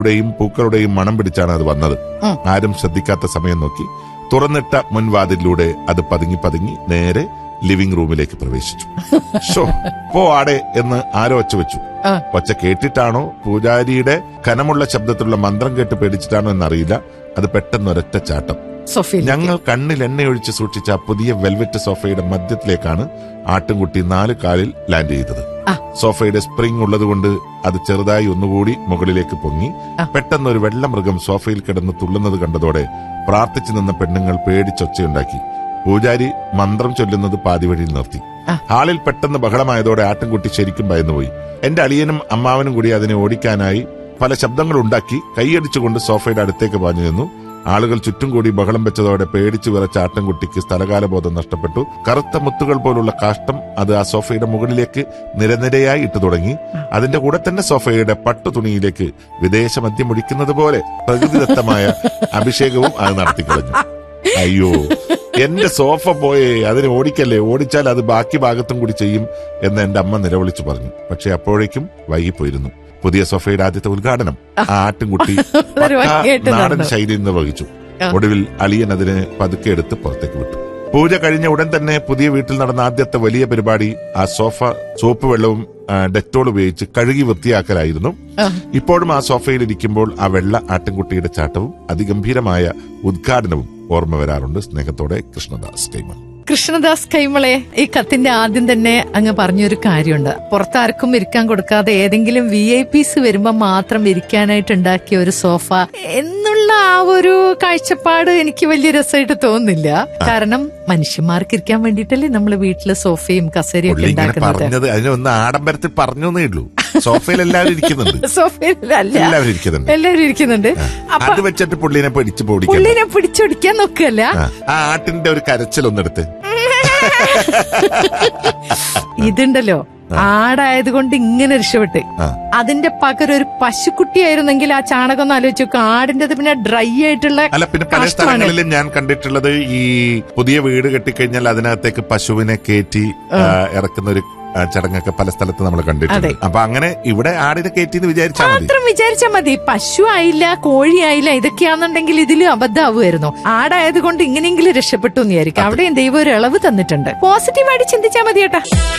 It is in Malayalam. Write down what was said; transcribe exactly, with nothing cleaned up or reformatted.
യും പൂക്കളുടെയും മണം പിടിച്ചാണ് അത് വന്നത്. ആരും ശ്രദ്ധിക്കാത്ത സമയം നോക്കി തുറന്നിട്ട മുൻവാതിലൂടെ അത് പതുങ്ങി പതുങ്ങി നേരെ ലിവിംഗ് റൂമിലേക്ക് പ്രവേശിച്ചു. ഷോ പോ ആടെ എന്ന് ആരോ ഒച്ച വെച്ചു. ഒച്ച കേട്ടിട്ടാണോ പൂജാരിയുടെ കനമുള്ള ശബ്ദത്തിലുള്ള മന്ത്രം കേട്ട് പേടിച്ചിട്ടാണോ എന്നറിയില്ല. അത് പെട്ടെന്ന് ഒരൊറ്റ ചാട്ടം. ഞങ്ങൾ കണ്ണിൽ എണ്ണയൊഴിച്ച് സൂക്ഷിച്ച പുതിയ വെൽവെറ്റ് സോഫയുടെ മധ്യത്തിലേക്കാണ് ആട്ടിൻകുട്ടി നാല് കാലിൽ ലാൻഡ് ചെയ്തത്. സോഫയുടെ സ്പ്രിംഗ് ഉള്ളതുകൊണ്ട് അത് ചെറുതായി ഒന്നുകൂടി മുകളിലേക്ക് പൊങ്ങി. പെട്ടെന്ന് ഒരു വെള്ള മൃഗം സോഫയിൽ കിടന്ന് തുള്ളുന്നത് കണ്ടതോടെ പ്രാർത്ഥിച്ചു നിന്ന പെണ്ണുങ്ങൾ പേടിച്ചൊച്ചയുണ്ടാക്കി. പൂജാരി മന്ത്രം ചൊല്ലുന്നത് പാതിവഴിയിൽ നിർത്തി. ഹാളിൽ പെട്ടെന്ന് ബഹളമായതോടെ ആട്ടിൻകുട്ടി ശരിക്കും ഭയന്നുപോയി. എന്റെ അളിയനും അമ്മാവനും കൂടി അതിനെ ഓടിക്കാനായി പല ശബ്ദങ്ങൾ ഉണ്ടാക്കി കൈയടിച്ചുകൊണ്ട് സോഫയുടെ അടുത്തേക്ക് പാഞ്ഞു നിന്നു. ആളുകൾ ചുറ്റും കൂടി ബഹളം വെച്ചതോടെ പേടിച്ചു വിറച്ച ആട്ടിൻകുട്ടിക്ക് സ്ഥലകാലബോധം നഷ്ടപ്പെട്ടു. കറുത്ത മുത്തുകൾ പോലുള്ള കാഷ്ടം അത് ആ സോഫയുടെ മുകളിലേക്ക് നിരനിരയായി ഇട്ടു തുടങ്ങി. അതിന്റെ കൂടെ തന്നെ സോഫയുടെ പട്ടുതുണിയിലേക്ക് വിദേശ മദ്യം ഒഴിക്കുന്നത് പോലെ പ്രകൃതിദത്തമായ അഭിഷേകവും അത് നടത്തിക്കളഞ്ഞു. അയ്യോ, എന്റെ സോഫ പോയേ, അതിനെ ഓടിക്കല്ലേ, ഓടിച്ചാൽ അത് ബാക്കി ഭാഗത്തും കൂടി ചെയ്യും എന്ന് എന്റെ അമ്മ നിലവിളിച്ചു പറഞ്ഞു. പക്ഷെ അപ്പോഴേക്കും വൈകിപ്പോയിരുന്നു. പുതിയ സോഫയുടെ ആദ്യത്തെ ഉദ്ഘാടനം ആ ആട്ടിൻകുട്ടി നാടൻ ശൈലിയിൽ നിർവഹിച്ചു. ഒടുവിൽ അളിയൻ അതിനെ പതുക്കെ എടുത്ത് പുറത്തേക്ക് വിട്ടു. പൂജ കഴിഞ്ഞ ഉടൻ തന്നെ പുതിയ വീട്ടിൽ നടന്ന ആദ്യത്തെ വലിയ പരിപാടി ആ സോഫ സോപ്പ് വെള്ളവും ഡെറ്റോൾ ഉപയോഗിച്ച് കഴുകി വൃത്തിയാക്കലായിരുന്നു. ഇപ്പോഴും ആ സോഫയിൽ ഇരിക്കുമ്പോൾ ആ വെള്ള ആട്ടിൻകുട്ടിയുടെ ചാട്ടവും അതിഗംഭീരമായ ഉദ്ഘാടനവും ഓർമ്മ വരാറുണ്ട്. സ്നേഹത്തോടെ കൃഷ്ണദാസ് കൈമൾ. കൃഷ്ണദാസ് കൈമളെ, ഈ കത്തിന്റെ ആദ്യം തന്നെ അങ്ങ് പറഞ്ഞൊരു കാര്യമുണ്ട്. പുറത്താർക്കും ഇരിക്കാൻ കൊടുക്കാതെ ഏതെങ്കിലും വി ഐ പിസ് വരുമ്പോ മാത്രം ഇരിക്കാനായിട്ട് ഉണ്ടാക്കിയ ഒരു സോഫ എന്നുള്ള ആ ഒരു കാഴ്ചപ്പാട് എനിക്ക് വലിയ രസമായിട്ട് തോന്നുന്നില്ല. കാരണം മനുഷ്യന്മാർക്ക് ഇരിക്കാൻ വേണ്ടിയിട്ടല്ലേ നമ്മള് വീട്ടില് സോഫയും കസേരയും ഒക്കെ ഉണ്ടാക്കുന്നത്. അതിനൊന്ന് ആഡംബരത്തിൽ പറഞ്ഞേ ഉള്ളൂ. സോഫയിൽ എല്ലാവരും ഇരിക്കുന്നുണ്ട്. സോഫയിലല്ല, എല്ലാവരും ഇരിക്കുന്നുണ്ട്. എല്ലാവരും ഇരിക്കുന്നുണ്ട്. അത് വെച്ചിട്ട് പുള്ളിനെ പിടിച്ചു പുള്ളിനെ പിടിച്ചൊടിക്കാൻ നോക്കല്ല. ആ ആട്ടിന്റെ ഒരു കരച്ചിലൊന്നെടുത്ത് ഇതുണ്ടല്ലോ, ആടായത് കൊണ്ട് ഇങ്ങനെ രക്ഷപ്പെട്ട്. അതിന്റെ പകരം ഒരു പശുക്കുട്ടിയായിരുന്നെങ്കിൽ ആ ചാണകം ഒന്ന് ആലോചിച്ചു നോക്കുക. ആടിന്റെ പിന്നെ ഡ്രൈ ആയിട്ടുള്ള. അല്ല, പിന്നെ പല സ്ഥലങ്ങളിലും ഞാൻ കണ്ടിട്ടുള്ളത് ഈ പുതിയ വീട് കെട്ടിക്കഴിഞ്ഞാൽ അതിനകത്തേക്ക് പശുവിനെ കയറ്റി ഇറക്കുന്ന ഒരു ചടങ്ങൊക്കെ പല സ്ഥലത്ത് നമ്മൾ കണ്ടിട്ടുണ്ട്. അപ്പൊ അങ്ങനെ ഇവിടെ ആടിനെ കയറ്റിന്ന് വിചാരിച്ചാൽ മതി, മാത്രം വിചാരിച്ചാൽ മതി. പശു ആയില്ല, കോഴി ആയില്ല, ഇതൊക്കെയാണെന്നുണ്ടെങ്കിൽ ഇതില് അബദ്ധമാവുമായിരുന്നു. ആടായത് കൊണ്ട് ഇങ്ങനെയെങ്കിലും രക്ഷപ്പെട്ടു എന്ന് വിചാരിക്കും. അവിടെയും ദൈവം ഒരു ഇളവ് തന്നിട്ടുണ്ട്. പോസിറ്റീവായിട്ട് ചിന്തിച്ചാൽ മതി കേട്ടാ.